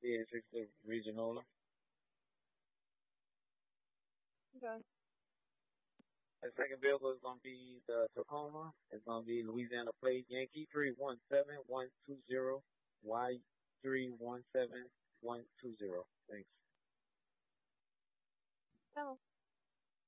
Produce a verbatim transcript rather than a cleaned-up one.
Yeah, six the regional. Okay. The second vehicle is gonna be the Tacoma. It's gonna be Louisiana plate Yankee three one seven one two zero Y three one seven one two zero. Thanks. No.